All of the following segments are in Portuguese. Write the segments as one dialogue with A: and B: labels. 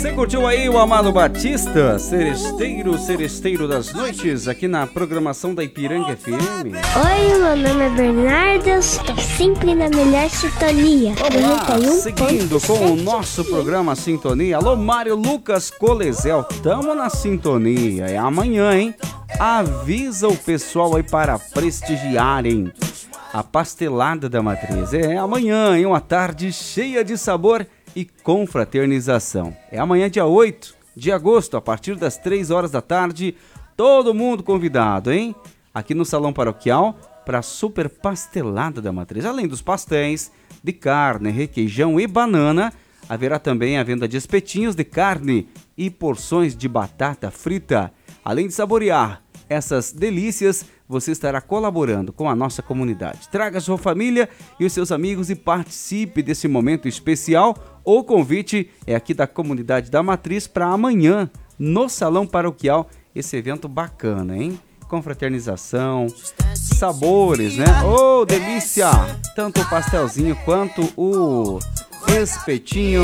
A: Você curtiu aí o Amado Batista, Seresteiro das Noites, aqui na programação da Ipiranga FM.
B: Oi, meu nome é Bernardo, estou sempre na melhor sintonia.
A: Vamos lá, seguindo com o nosso programa Sintonia. Alô, Mário Lucas Colezel, tamo na sintonia, é amanhã, hein? Avisa o pessoal aí para prestigiarem a pastelada da Matriz. É amanhã, em uma tarde cheia de sabor e confraternização. É amanhã, dia 8 de agosto, a partir das 3 horas da tarde. Todo mundo convidado, hein? Aqui no Salão Paroquial, para a super pastelada da Matriz. Além dos pastéis de carne, requeijão e banana, haverá também a venda de espetinhos de carne e porções de batata frita. Além de saborear essas delícias, você estará colaborando com a nossa comunidade. Traga sua família e os seus amigos e participe desse momento especial. O convite é aqui da comunidade da Matriz para amanhã, no Salão Paroquial. Esse evento bacana, hein? Confraternização, sabores, né? Oh, delícia! Tanto o pastelzinho quanto o espetinho,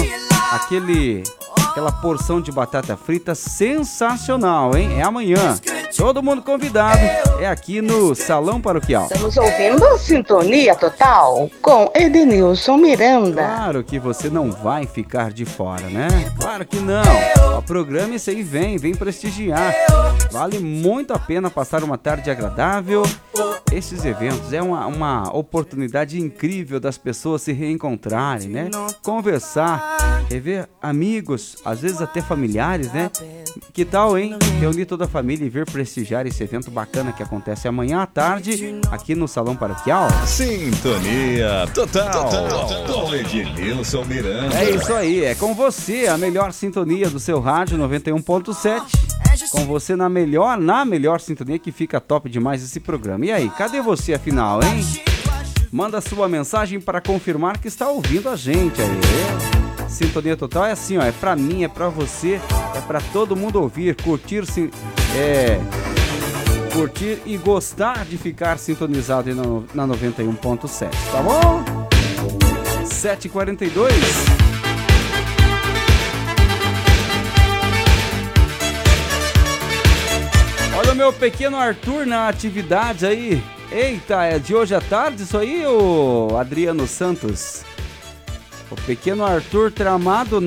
A: aquela porção de batata frita sensacional, hein? É amanhã. Todo mundo convidado, é aqui no Salão Paroquial.
C: Estamos ouvindo Sintonia Total com Edenilson Miranda.
A: Claro que você não vai ficar de fora, né? Claro que não. O programa esse aí vem prestigiar. Vale muito a pena passar uma tarde agradável. Esses eventos é uma oportunidade incrível das pessoas se reencontrarem, né? Conversar, rever amigos, às vezes até familiares, né? Que tal, hein? Reunir toda a família e vir prestigiar esse evento bacana que acontece amanhã à tarde aqui no Salão Paroquial.
D: Sintonia Total com Edenilson Miranda.
A: É isso aí, é com você a melhor sintonia do seu rádio 91.7. Com você na melhor sintonia, que fica top demais esse programa. E aí, cadê você afinal, hein? Manda sua mensagem para confirmar que está ouvindo a gente aí. Sintonia Total é assim, ó, é pra mim, é pra você, é pra todo mundo ouvir, curtir e gostar de ficar sintonizado aí na 91.7, tá bom? 7h42. Olha o meu pequeno Arthur na atividade aí. Eita, é de hoje à tarde isso aí, ô Adriano Santos? O pequeno Arthur tramado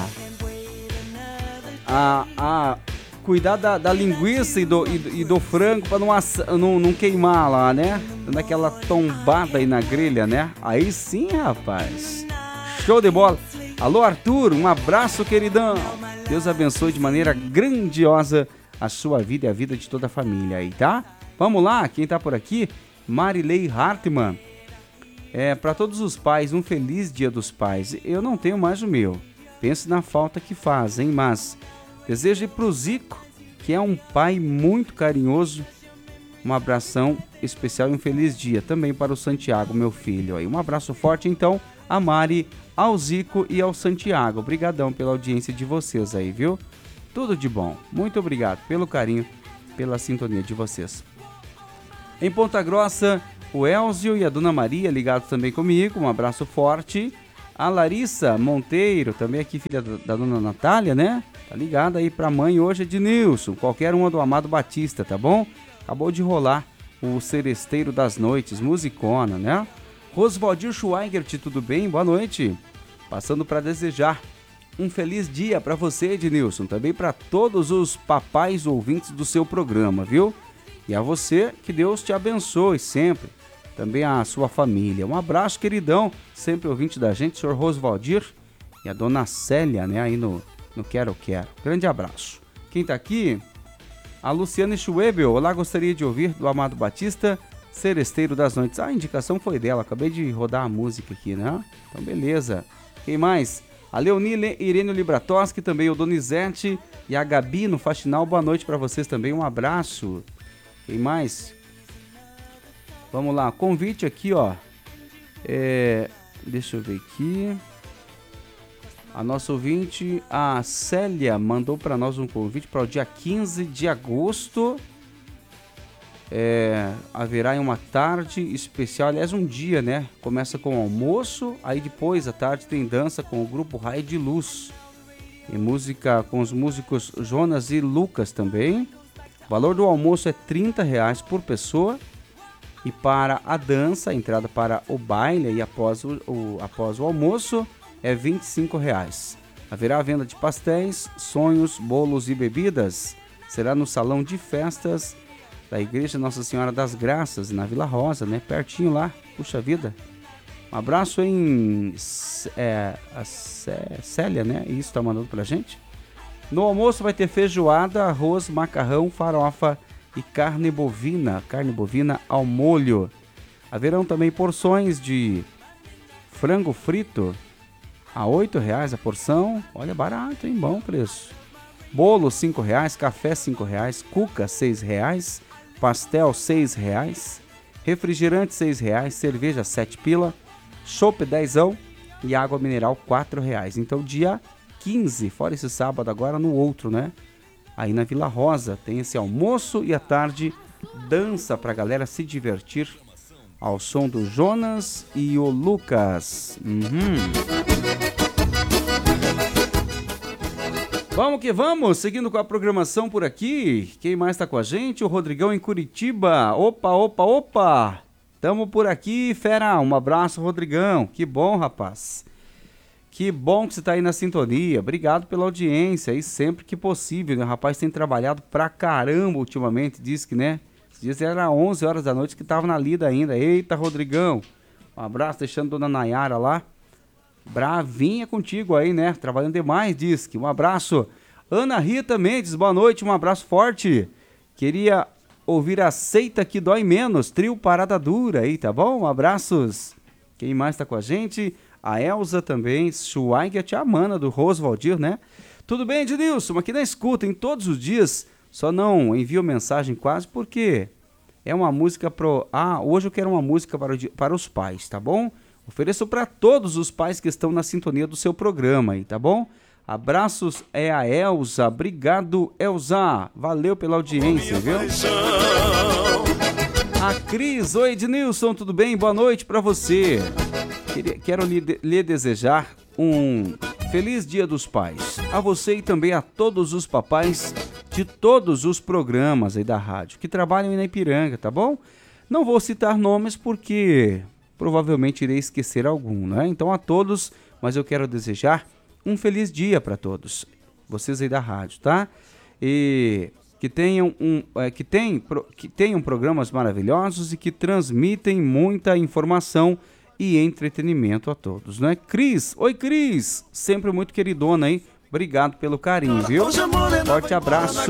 A: cuidar da linguiça e do frango para não queimar lá, né? Dando aquela tombada aí na grelha, né? Aí sim, rapaz. Show de bola. Alô, Arthur, um abraço, queridão. Deus abençoe de maneira grandiosa a sua vida e a vida de toda a família aí, tá? Vamos lá, quem tá por aqui? Marilei Hartmann. Para todos os pais, um feliz Dia dos Pais. Eu não tenho mais o meu. Pense na falta que fazem, mas desejo pro Zico, que é um pai muito carinhoso, um abração especial e um feliz dia. Também para o Santiago, meu filho. Aí, um abraço forte, então, a Mari, ao Zico e ao Santiago. Obrigadão pela audiência de vocês aí, viu? Tudo de bom. Muito obrigado pelo carinho, pela sintonia de vocês. Em Ponta Grossa, o Elzio e a Dona Maria ligados também comigo. Um abraço forte. A Larissa Monteiro, também aqui filha da Dona Natália, né? Tá ligada aí pra mãe hoje, Ednilson. Qualquer uma do Amado Batista, tá bom? Acabou de rolar o Seresteiro das Noites, musicona, né? Rosvaldir Schweigert, tudo bem? Boa noite. Passando para desejar um feliz dia para você, Ednilson. Também para todos os papais ouvintes do seu programa, viu? E a você, que Deus te abençoe sempre. Também a sua família. Um abraço, queridão. Sempre ouvinte da gente, senhor Rosvaldir. E a dona Célia, né? Aí no Quero Quero. Grande abraço. Quem tá aqui? A Luciane Schwebel. Olá, gostaria de ouvir do Amado Batista, Seresteiro das Noites. A indicação foi dela. Acabei de rodar a música aqui, né? Então, beleza. Quem mais? A Leonie Irene Libratoski, também o Donizete e a Gabi no Faxinal. Boa noite para vocês também. Um abraço. Quem mais? Vamos lá, convite aqui, ó. Deixa eu ver aqui. A nossa ouvinte, a Célia, mandou para nós um convite para o dia 15 de agosto. Haverá uma tarde especial, aliás, um dia, né? Começa com almoço, aí depois à tarde tem dança com o grupo Raio de Luz. Tem música com os músicos Jonas e Lucas também. O valor do almoço é R$30 por pessoa. E para a dança, a entrada para o baile e após o almoço é R$25. Haverá a venda de pastéis, sonhos, bolos e bebidas. Será no Salão de Festas da Igreja Nossa Senhora das Graças, na Vila Rosa, né? Pertinho lá, puxa vida. Um abraço a Célia, né? Isso tá mandando pra gente. No almoço vai ter feijoada, arroz, macarrão, farofa e carne bovina ao molho. Haverão também porções de frango frito a R$8 a porção. Olha, barato, hein? Bom preço. Bolo R$5, café R$5, cuca R$6, pastel R$6, refrigerante R$6, cerveja 7 pila, chopp 10 e água mineral R$4. Então dia 15, fora esse sábado agora no outro, né? Aí na Vila Rosa tem esse almoço e à tarde dança pra galera se divertir ao som do Jonas e o Lucas. Vamos que vamos, seguindo com a programação por aqui. Quem mais tá com a gente? O Rodrigão em Curitiba. Opa! Tamo por aqui, fera. Um abraço, Rodrigão. Que bom, rapaz. Que bom que você tá aí na sintonia. Obrigado pela audiência aí sempre que possível, né? O rapaz tem trabalhado pra caramba ultimamente, diz que, né? Esses dias era 11 horas da noite que tava na lida ainda. Eita, Rodrigão. Um abraço, deixando a dona Nayara lá. Bravinha contigo aí, né? Trabalhando demais, diz que. Um abraço. Ana Rita Mendes, boa noite, um abraço forte. Queria ouvir Aceita Que Dói Menos, trio Parada Dura aí, tá bom? Abraços. Quem mais tá com a gente? A Elza também, Schweiger, a Amanda do Rosvaldir, né? Tudo bem, Ednilson? Aqui na escuta, em todos os dias, só não envio mensagem quase porque é uma música pro... hoje eu quero uma música para os pais, tá bom? Ofereço para todos os pais que estão na sintonia do seu programa aí, tá bom? Abraços, é a Elza. Obrigado, Elza. Valeu pela audiência, viu? A Cris, oi Ednilson, tudo bem? Boa noite para você. Quero lhe desejar um feliz Dia dos Pais. A você e também a todos os papais de todos os programas aí da rádio que trabalham aí na Ipiranga, tá bom? Não vou citar nomes porque provavelmente irei esquecer algum, né? Então a todos, mas eu quero desejar um feliz dia para todos, vocês aí da rádio, tá? E que tenham programas maravilhosos e que transmitem muita informação e entretenimento a todos, né? Cris, oi Cris, sempre muito queridona aí, obrigado pelo carinho, viu? Forte abraço.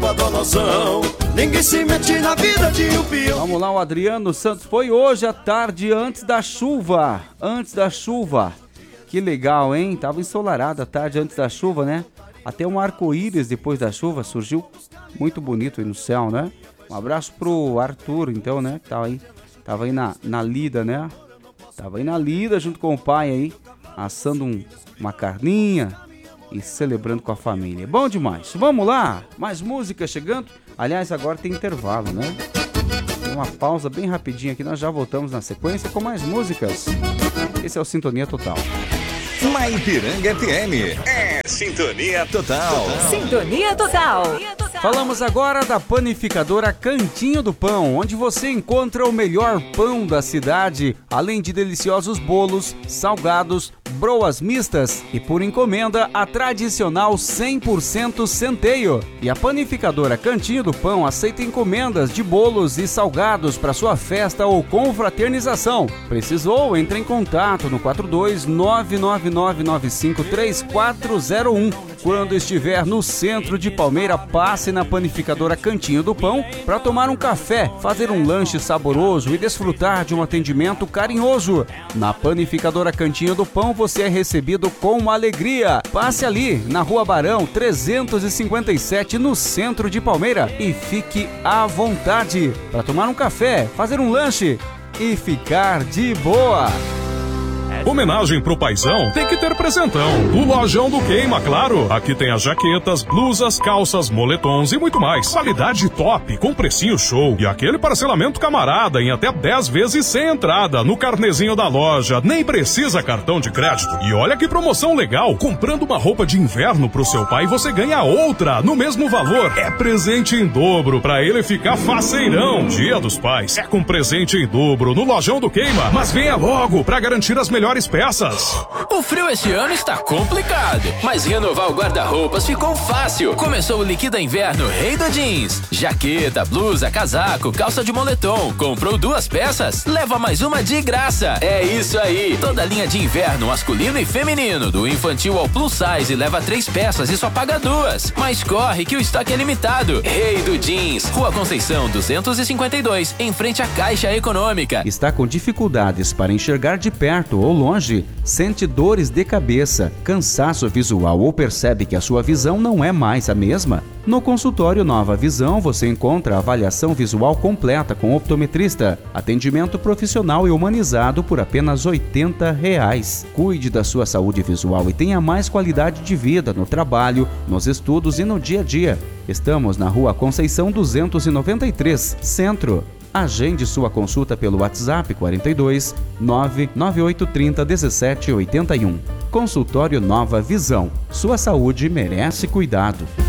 A: Vamos lá, o Adriano Santos, foi hoje à tarde antes da chuva, que legal, hein? Tava ensolarado a tarde antes da chuva, né? Até um arco-íris depois da chuva surgiu muito bonito aí no céu, né? Um abraço pro Arthur, então, né? Tava aí na lida, né? Tava aí na lida junto com o pai aí, assando uma carninha e celebrando com a família. Bom demais. Vamos lá, mais música chegando. Aliás, agora tem intervalo, né? Tem uma pausa bem rapidinha aqui, nós já voltamos na sequência com mais músicas. Esse é o Sintonia Total.
D: Na Ipiranga FM, é Sintonia Total.
E: Sintonia Total.
A: Falamos agora da panificadora Cantinho do Pão, onde você encontra o melhor pão da cidade, além de deliciosos bolos, salgados, broas mistas e por encomenda a tradicional 100% centeio. E a panificadora Cantinho do Pão aceita encomendas de bolos e salgados para sua festa ou confraternização. Precisou? Entre em contato no 42999953401. Quando estiver no centro de Palmeira, passe na panificadora Cantinho do Pão para tomar um café, fazer um lanche saboroso e desfrutar de um atendimento carinhoso. Na panificadora Cantinho do Pão você é recebido com alegria. Passe ali na Rua Barão 357 no centro de Palmeira e fique à vontade para tomar um café, fazer um lanche e ficar de boa.
E: Homenagem pro paizão tem que ter presentão. O Lojão do Queima, claro. Aqui tem as jaquetas, blusas, calças, moletons e muito mais. Qualidade top, com precinho show. E aquele parcelamento camarada em até 10 vezes sem entrada no carnezinho da loja. Nem precisa cartão de crédito. E olha que promoção legal. Comprando uma roupa de inverno pro seu pai, você ganha outra no mesmo valor. É presente em dobro pra ele ficar faceirão. Dia dos Pais é com presente em dobro no Lojão do Queima. Mas venha logo pra garantir as melhores peças.
F: O frio esse ano está complicado, mas renovar o guarda-roupas ficou fácil. Começou o Liquida Inverno Rei do Jeans. Jaqueta, blusa, casaco, calça de moletom. Comprou 2 peças, leva mais uma de graça. É isso aí. Toda a linha de inverno masculino e feminino, do infantil ao plus size, leva 3 peças e só paga 2. Mas corre que o estoque é limitado. Rei do Jeans, Rua Conceição 252, em frente à Caixa Econômica.
A: Está com dificuldades para enxergar de perto ou longe? Sente dores de cabeça, cansaço visual ou percebe que a sua visão não é mais a mesma? No consultório Nova Visão você encontra a avaliação visual completa com optometrista, atendimento profissional e humanizado por apenas R$ 80. Cuide da sua saúde visual e tenha mais qualidade de vida no trabalho, nos estudos e no dia a dia. Estamos na Rua Conceição 293, Centro. Agende sua consulta pelo WhatsApp 42 99830 1781. Consultório Nova Visão. Sua saúde merece cuidado.